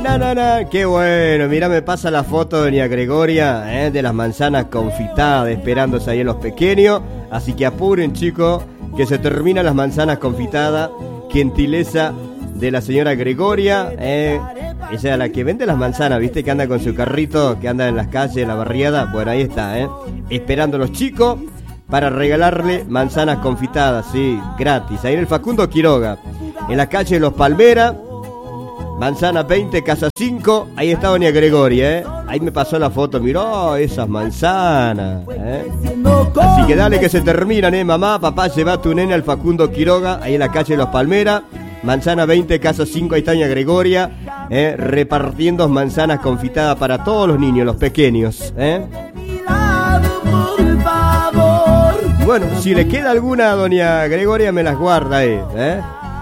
Qué bueno, mirá, me pasa la foto de doña Gregoria, de las manzanas confitadas, esperándose ahí en los pequeños. Así que apuren, chicos, que se terminan las manzanas confitadas. Gentileza de la señora Gregoria, ella es la que vende las manzanas, viste, que anda con su carrito, que anda en las calles, en la barriada. Bueno, ahí está, esperando a los chicos para regalarle manzanas confitadas, sí, gratis. Ahí en el Facundo Quiroga, en la calle de Los Palmeras, manzana 20, casa 5. Ahí está doña Gregoria, ahí me pasó la foto, miró esas manzanas, Así que dale que se terminan, mamá, papá, lleva a tu nene al Facundo Quiroga, ahí en la calle de Los Palmeras, manzana 20, casa 5. Ahí está doña Gregoria, repartiendo manzanas confitadas para todos los niños, los pequeños, Bueno, si le queda alguna a doña Gregoria, me las guarda,